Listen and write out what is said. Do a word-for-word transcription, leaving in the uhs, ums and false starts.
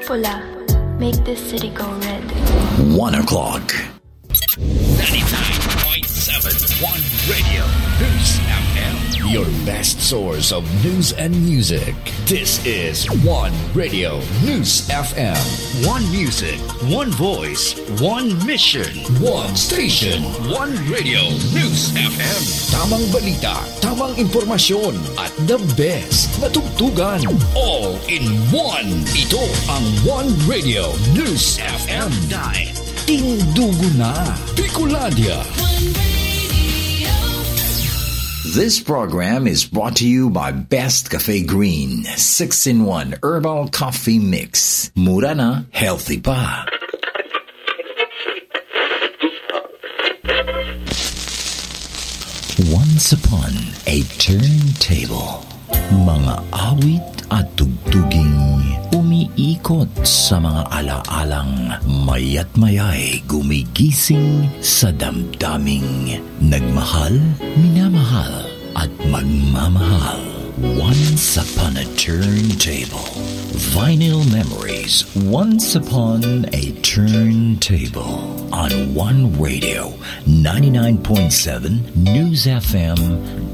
pula, make this city go red. One o'clock. ninety-nine point seven One Radio News F M. Your best source of news and music. This is One Radio News F M. One music, one voice, one mission, One station. One Radio News F M. Tamang balita, tamang impormasyon, at the best na tugtugan. All in one. Ito ang One Radio News F M. Dahil Tindugo na Bicolandia. This program is brought to you by Best Cafe Green six in one Herbal Coffee Mix. Mura na, healthy pa. Once upon a turntable, mga awit at tugtuging umiikot sa mga alaalang mayat mayay gumigising sa damdaming nagmahal, minamahal at magmamahal. Once upon a turntable. Vinyl memories. Once upon a turntable. On One Radio ninety-nine point seven News F M